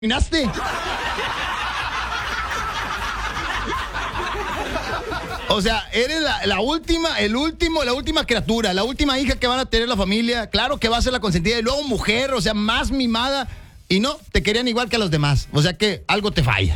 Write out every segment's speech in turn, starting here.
¿Terminaste? O sea, eres la última criatura, la última hija que van a tener la familia. Claro que va a ser la consentida y luego mujer, o sea, más mimada. Y no, te querían igual que a los demás. O sea que algo te falla.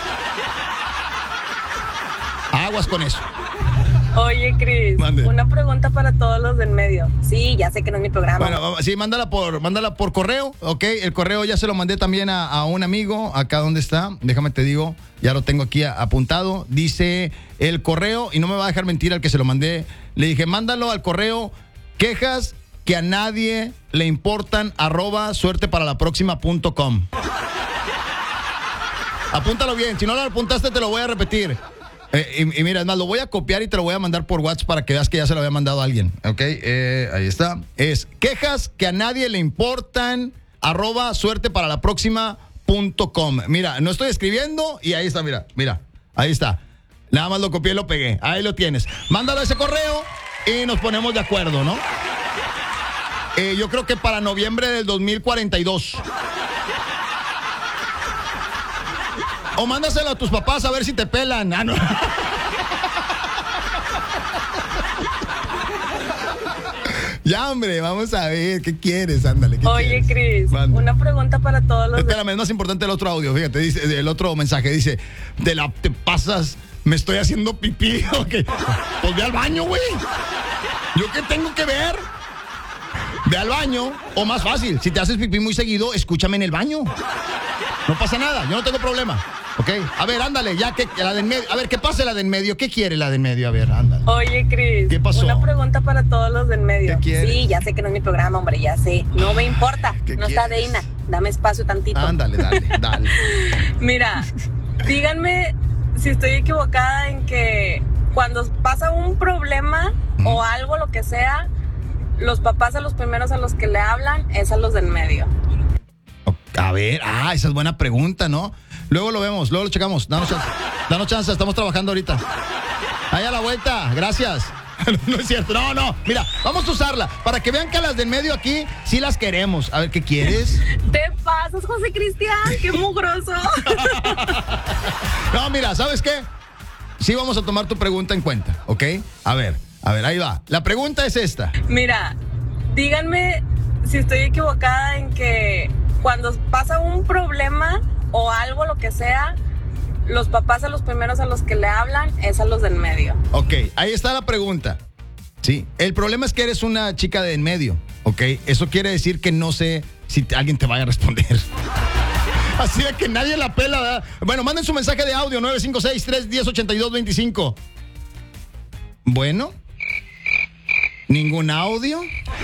Aguas con eso. Oye, Cris, una pregunta para todos los del medio. Sí, ya sé que no es mi programa. Bueno, sí, mándala por correo, ¿ok? El correo ya se lo mandé también a un amigo. Acá donde está, déjame te digo, ya lo tengo aquí apuntado. Dice el correo, y no me va a dejar mentir al que se lo mandé. Le dije, mándalo al correo, quejas que a nadie le importan, @suerteparalaproxima.com. Apúntalo bien, si no lo apuntaste te lo voy a repetir. Y mira, es más, lo voy a copiar y te lo voy a mandar por WhatsApp para que veas que ya se lo había mandado a alguien. Ok, ahí está. Es quejas que a nadie le importan, @suerteparalaproxima.com. Mira, no estoy escribiendo y ahí está, mira, ahí está. Nada más lo copié y lo pegué. Ahí lo tienes. Mándalo a ese correo y nos ponemos de acuerdo, ¿no? Yo creo que para noviembre del 2042. O mándaselo a tus papás a ver si te pelan. Ah, no. Ya, hombre, vamos a ver. ¿Qué quieres? Ándale. Oye, Cris, una pregunta para todos los... Espérame, es más importante el otro audio. Fíjate, dice, el otro mensaje dice, te pasas, me estoy haciendo pipí. Okay. Pues ve al baño, güey. ¿Yo qué tengo que ver? Ve al baño, o más fácil, si te haces pipí muy seguido, escúchame en el baño. No pasa nada, yo no tengo problema. ¿Ok? A ver, ándale, ya que la de en medio. A ver, ¿qué pasa la de en medio? ¿Qué quiere la de en medio? A ver, ándale. Oye, Cris. ¿Qué pasó? Una pregunta para todos los del medio. ¿Qué quieres? Sí, ya sé que no es mi programa, hombre, ya sé. No me importa. No está Deina. Dame espacio tantito. Ándale, dale. Mira, díganme si estoy equivocada en que cuando pasa un problema o algo, lo que sea, los papás a los primeros a los que le hablan es a los del medio. A ver, esa es buena pregunta, ¿no? Luego lo vemos, luego lo checamos. Danos chance, estamos trabajando ahorita. Ahí a la vuelta, gracias. No es cierto, no. Mira, vamos a usarla para que vean que a las del medio aquí sí las queremos. A ver, ¿qué quieres? ¿Te pasas, José Cristian? ¡Qué mugroso! No, mira, ¿sabes qué? Sí vamos a tomar tu pregunta en cuenta, ¿ok? A ver, ahí va. La pregunta es esta. Mira, díganme si estoy equivocada en que cuando pasa un problema o algo, lo que sea, los papás a los primeros a los que le hablan es a los del medio. Ok, ahí está la pregunta. Sí, el problema es que eres una chica de en medio, ¿ok? Eso quiere decir que no sé si alguien te vaya a responder. Así de que nadie la pela, ¿verdad? Bueno, manden su mensaje de audio, 956-310-8225. Bueno. ¿Ningún audio?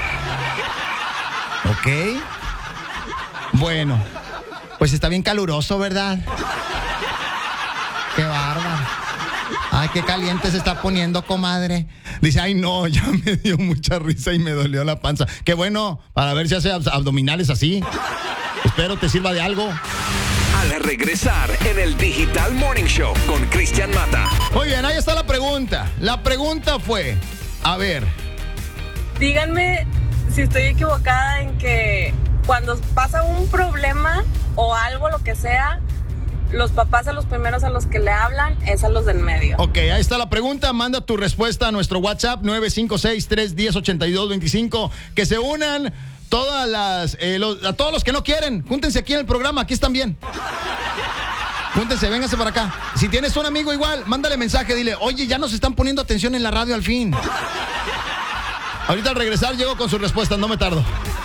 Ok. Bueno, pues está bien caluroso, ¿verdad? Qué bárbaro. Ay, qué caliente se está poniendo, comadre. Dice, ay, no, ya me dio mucha risa y me dolió la panza. Qué bueno, para ver si hace abdominales así. Espero te sirva de algo. Al regresar en el Digital Morning Show con Cristian Mata. Muy bien, ahí está la pregunta. La pregunta fue, a ver. Díganme si estoy equivocada en que cuando pasa un problema o algo, lo que sea, los papás a los primeros a los que le hablan es a los del medio. Ok, ahí está la pregunta. Manda tu respuesta a nuestro WhatsApp 956-310-8225. Que se unan todas a todos los que no quieren. Júntense aquí en el programa, aquí están bien. Júntense, vénganse para acá. Si tienes un amigo igual, mándale mensaje, dile, oye, ya nos están poniendo atención en la radio al fin. Ahorita al regresar llego con sus respuestas, no me tardo.